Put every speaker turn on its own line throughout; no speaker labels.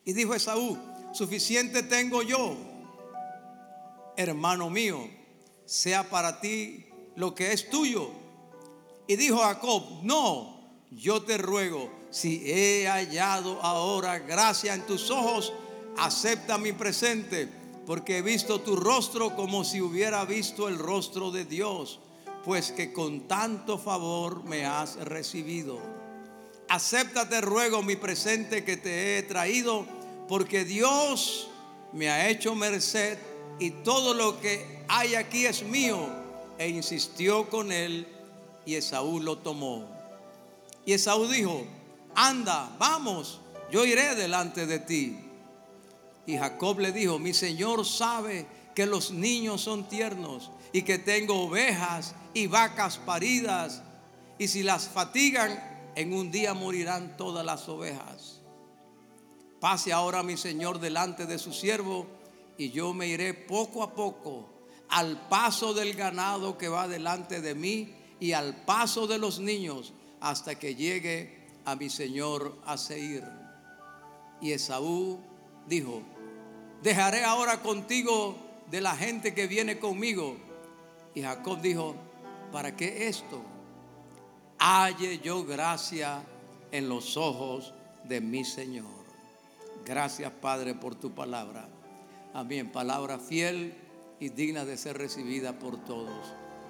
Y dijo Esaú: suficiente tengo yo, hermano mío, sea para ti lo que es tuyo. Y dijo Jacob: no, yo te ruego, si he hallado ahora gracia en tus ojos, acepta mi presente, porque he visto tu rostro como si hubiera visto el rostro de Dios, pues que con tanto favor me has recibido. Acepta, te ruego, mi presente que te he traído, porque Dios me ha hecho merced y todo lo que hay aquí es mío. E insistió con él, y Esaú lo tomó. Y Esaú dijo: anda, vamos, yo iré delante de ti. Y Jacob le dijo: mi señor sabe que los niños son tiernos y que tengo ovejas y vacas paridas, y si las fatigan, en un día morirán todas las ovejas. Pase ahora mi señor delante de su siervo, y yo me iré poco a poco, al paso del ganado que va delante de mí y al paso de los niños, hasta que llegue a mi señor a Seir. Y Esaú dijo: dejaré ahora contigo de la gente que viene conmigo. Y Jacob dijo: ¿para qué esto? Halle yo gracia en los ojos de mi Señor. Gracias, Padre, por tu palabra. Amén. Palabra fiel y digna de ser recibida por todos.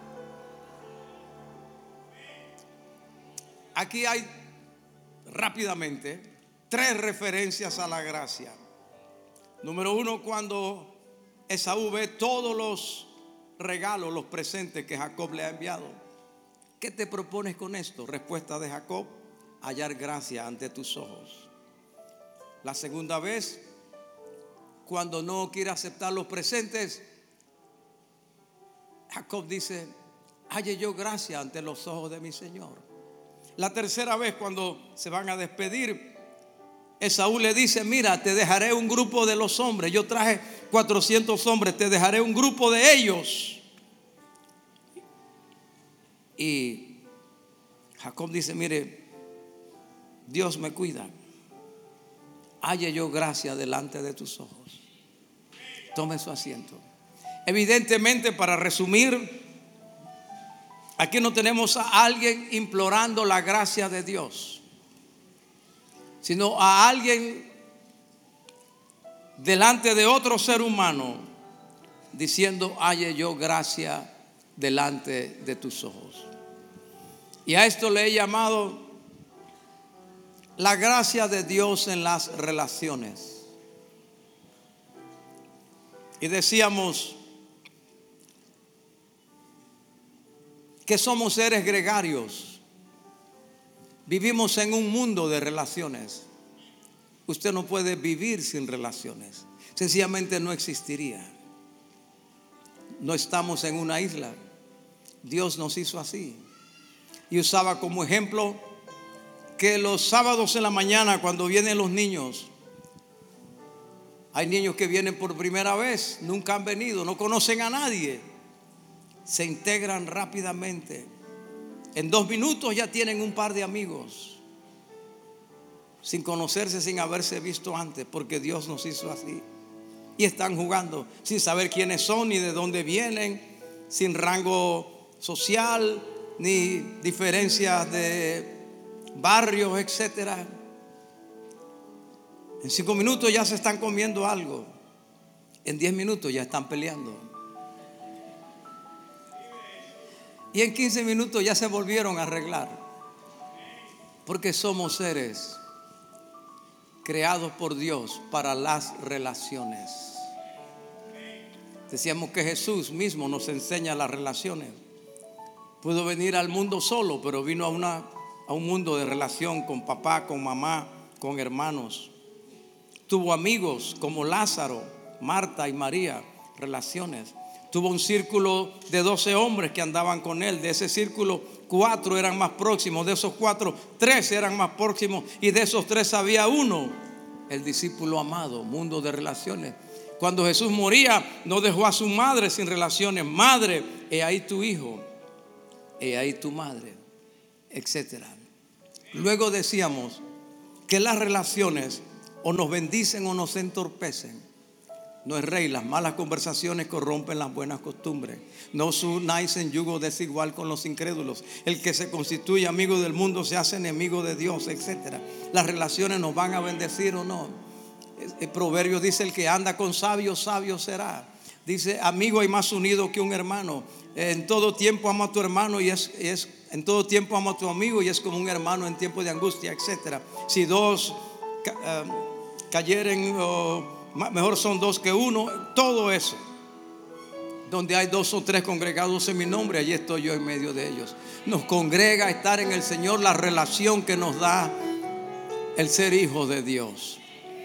Aquí hay rápidamente 3 referencias a la gracia. Número 1, cuando Esaú ve todos los regalos, los presentes que Jacob le ha enviado. ¿Qué te propones con esto? Respuesta de Jacob: hallar gracia ante tus ojos. La segunda vez, cuando no quiere aceptar los presentes, Jacob dice: halle yo gracia ante los ojos de mi Señor. La tercera vez, cuando se van a despedir, Esaú le dice: mira, te dejaré un grupo de los hombres. Yo traje 400 hombres, te dejaré un grupo de ellos. Y Jacob dice: mire, Dios me cuida, halle yo gracia delante de tus ojos. Tome su asiento. Evidentemente, para resumir, aquí no tenemos a alguien implorando la gracia de Dios, sino a alguien delante de otro ser humano diciendo: halle yo gracia delante de tus ojos. Y a esto le he llamado la gracia de Dios en las relaciones. Y decíamos que somos seres gregarios. Vivimos en un mundo de relaciones. Usted no puede vivir sin relaciones. Sencillamente no existiría. No estamos en una isla. Dios nos hizo así. Y usaba como ejemplo que los sábados en la mañana, cuando vienen los niños, hay niños que vienen por primera vez, nunca han venido, no conocen a nadie, se integran rápidamente. En 2 minutos ya tienen un par de amigos, sin conocerse, sin haberse visto antes, porque Dios nos hizo así. Y están jugando sin saber quiénes son ni de dónde vienen, sin rango social ni diferencias de barrios, etcétera. En 5 minutos ya se están comiendo algo. En 10 minutos ya están peleando. Y en 15 minutos ya se volvieron a arreglar. Porque somos seres creados por Dios para las relaciones. Decíamos que Jesús mismo nos enseña las relaciones. Pudo venir al mundo solo, pero vino a un mundo de relación con papá, con mamá, con hermanos. Tuvo amigos como Lázaro, Marta y María, relaciones. Tuvo un círculo de 12 hombres que andaban con él. De ese círculo, 4 eran más próximos. De esos 4, 3 eran más próximos. Y de esos 3 había uno, el discípulo amado. Mundo de relaciones. Cuando Jesús moría, no dejó a su madre sin relaciones. Madre, he ahí tu hijo, he ahí tu madre, etcétera. Luego decíamos que las relaciones o nos bendicen o nos entorpecen. No es rey, las malas conversaciones corrompen las buenas costumbres. No os unáis en yugo desigual con los incrédulos. El que se constituye amigo del mundo se hace enemigo de Dios, etc. Las relaciones nos van a bendecir o no. El proverbio dice: el que anda con sabios, sabio será. Dice: amigo hay más unido que un hermano. En todo tiempo ama a tu hermano y en todo tiempo ama a tu amigo y es como un hermano en tiempo de angustia, etc. Si dos cayeren, mejor son dos que uno. Todo eso. Donde hay dos o tres congregados en mi nombre, allí estoy yo en medio de ellos. Nos congrega estar en el Señor, la relación que nos da el ser hijo de Dios.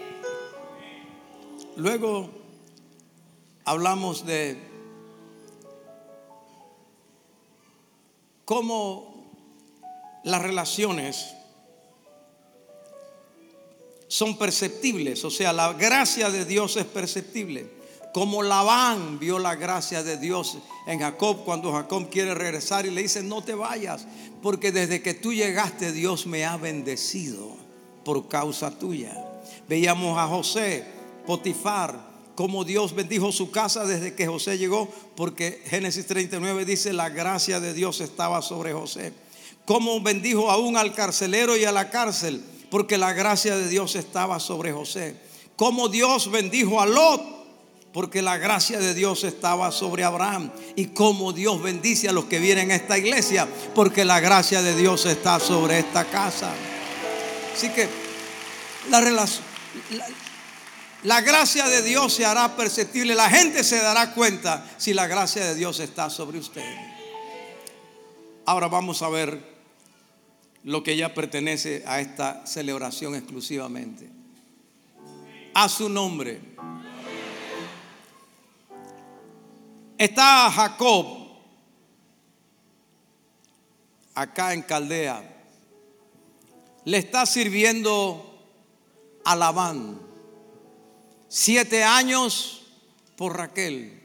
Luego hablamos de cómo las relaciones son perceptibles, o sea, la gracia de Dios es perceptible. Como Labán vio la gracia de Dios en Jacob, cuando Jacob quiere regresar y le dice: no te vayas, porque desde que tú llegaste Dios me ha bendecido por causa tuya. Veíamos a José, Potifar, cómo Dios bendijo su casa desde que José llegó, porque Génesis 39 dice: la gracia de Dios estaba sobre José. Cómo bendijo aún al carcelero y a la cárcel, porque la gracia de Dios estaba sobre José. Cómo Dios bendijo a Lot, porque la gracia de Dios estaba sobre Abraham. Y cómo Dios bendice a los que vienen a esta iglesia, porque la gracia de Dios está sobre esta casa. Así que la gracia de Dios se hará perceptible. La gente se dará cuenta si la gracia de Dios está sobre usted. Ahora vamos a ver lo que ya pertenece a esta celebración exclusivamente. A su nombre. Está Jacob acá en Caldea. Le está sirviendo a Labán 7 años por Raquel.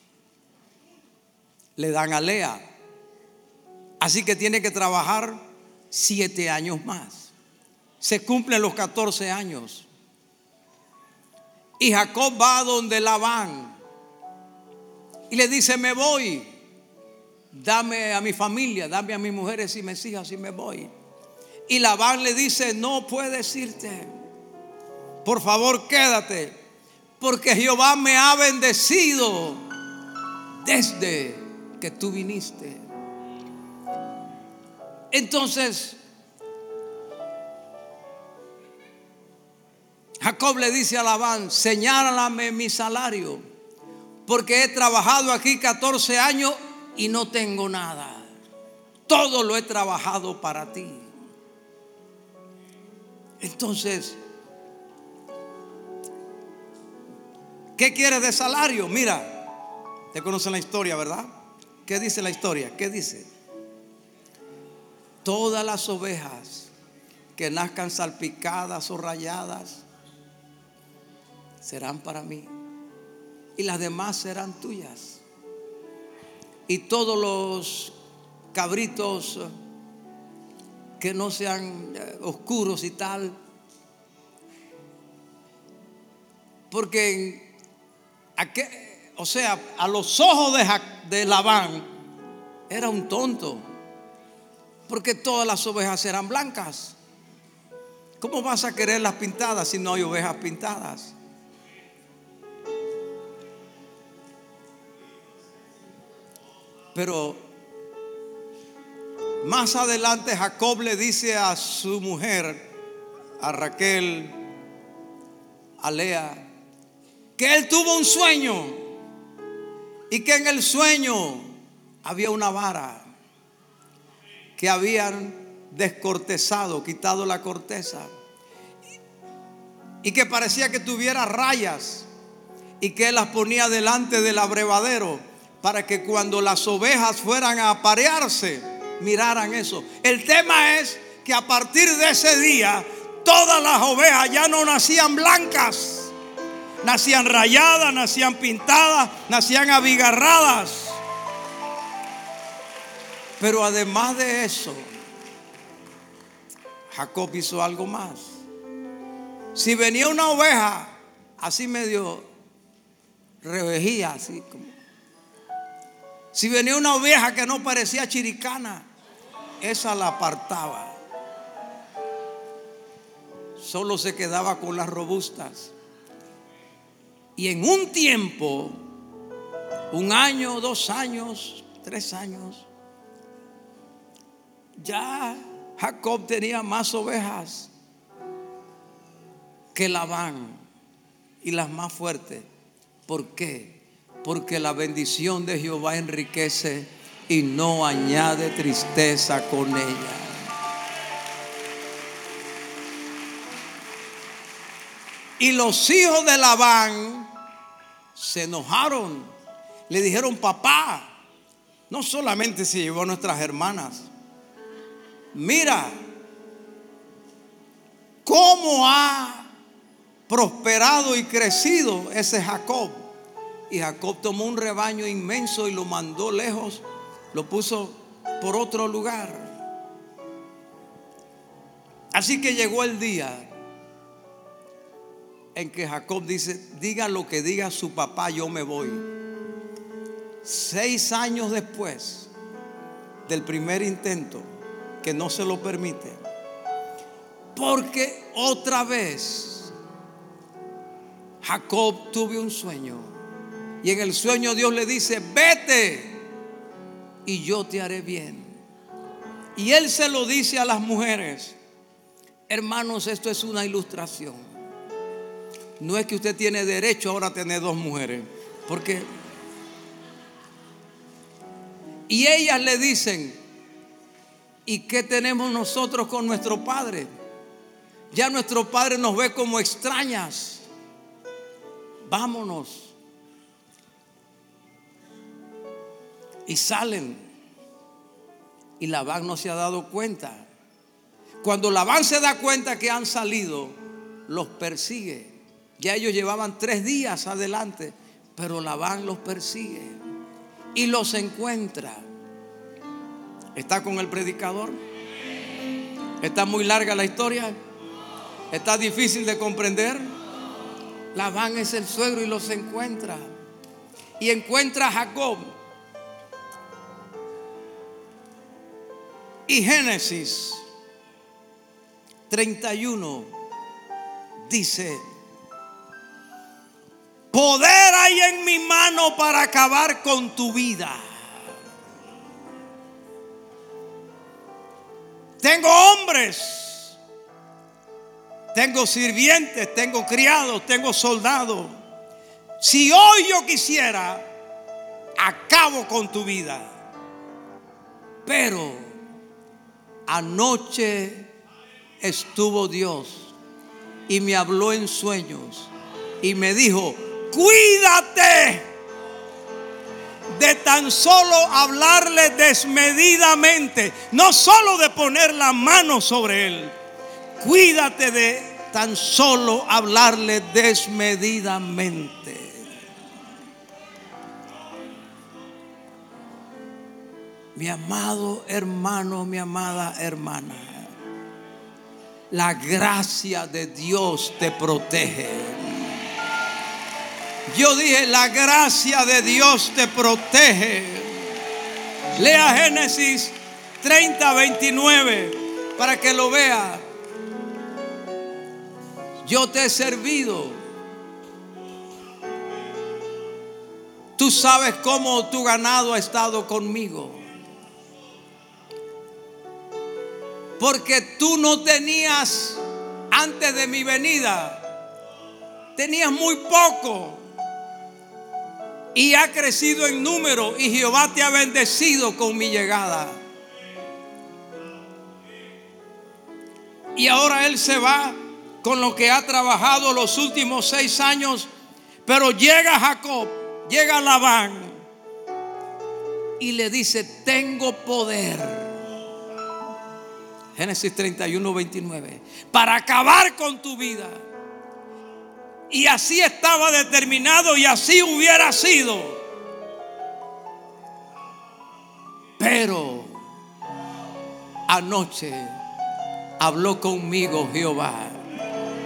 Le dan a Lea. Así que tiene que trabajar 7 años más. Se cumplen los 14 años. Y Jacob va donde Labán y le dice: me voy, dame a mi familia, dame a mis mujeres y mis hijas y me voy. Y Labán le dice: no puedes irte, por favor quédate, porque Jehová me ha bendecido desde que tú viniste. Entonces Jacob le dice a Labán: señálame mi salario, porque he trabajado aquí 14 años y no tengo nada. Todo lo he trabajado para ti. Entonces, ¿qué quieres de salario? Mira, te conocen la historia, ¿verdad? ¿Qué dice la historia? ¿Qué dice? Todas las ovejas que nazcan salpicadas o rayadas serán para mí, y las demás serán tuyas. Y todos los cabritos que no sean oscuros y tal, porque a los ojos de Labán era un tonto, porque todas las ovejas eran blancas. ¿Cómo vas a querer las pintadas si no hay ovejas pintadas? Pero más adelante Jacob le dice a su mujer, a Raquel, a Lea, que él tuvo un sueño y que en el sueño había una vara que habían descortezado, quitado la corteza, y que parecía que tuviera rayas, y que él las ponía delante del abrevadero para que cuando las ovejas fueran a aparearse miraran eso. El tema es que a partir de ese día todas las ovejas ya no nacían blancas, nacían rayadas, nacían pintadas, nacían abigarradas. Pero además de eso, Jacob hizo algo más. Si venía una oveja así medio revejía, así como. Si venía una oveja que no parecía chiricana, esa la apartaba. Solo se quedaba con las robustas. Y en un tiempo, 1 año, 2 años, 3 años, ya Jacob tenía más ovejas que Labán, y las más fuertes. ¿Por qué? Porque la bendición de Jehová enriquece y no añade tristeza con ella. Y los hijos de Labán se enojaron. Le dijeron: papá, no solamente se llevó a nuestras hermanas, mira cómo ha prosperado y crecido ese Jacob. Y Jacob tomó un rebaño inmenso y lo mandó lejos, lo puso por otro lugar. Así que llegó el día en que Jacob dice: diga lo que diga su papá, yo me voy. 6 años después del primer intento, que no se lo permite, porque otra vez Jacob tuvo un sueño. Y en el sueño Dios le dice: vete y yo te haré bien. Y él se lo dice a las mujeres. Hermanos, esto es una ilustración. No es que usted tiene derecho ahora a tener 2 mujeres, porque y ellas le dicen: ¿y qué tenemos nosotros con nuestro padre? Ya nuestro padre nos ve como extrañas. Vámonos. Y salen. Y Labán no se ha dado cuenta. Cuando Labán se da cuenta que han salido, los persigue. Ya ellos llevaban 3 días adelante, pero Labán los persigue y los encuentra. ¿Está con el predicador? ¿Está muy larga la historia? ¿Está difícil de comprender? Labán es el suegro y los encuentra. Y encuentra a Jacob. Y Génesis 31 dice: poder hay en mi mano para acabar con tu vida. Tengo hombres, tengo sirvientes, tengo criados, tengo soldados. Si hoy yo quisiera, acabo con tu vida. Pero anoche estuvo Dios y me habló en sueños y me dijo: cuídate de tan solo hablarle desmedidamente, no solo de poner la mano sobre él. Cuídate de tan solo hablarle desmedidamente. Mi amado hermano, mi amada hermana, la gracia de Dios te protege. Yo dije: la gracia de Dios te protege. Lea Génesis 30:29 para que lo vea. Yo te he servido. Tú sabes cómo tu ganado ha estado conmigo. Porque tú no tenías, antes de mi venida, tenías muy poco. Y ha crecido en número y Jehová te ha bendecido con mi llegada. Y ahora él se va con lo que ha trabajado los últimos 6 años. Pero llega Jacob, llega Labán y le dice: tengo poder. Génesis 31:29 para acabar con tu vida. Y así estaba determinado y así hubiera sido. Pero anoche habló conmigo Jehová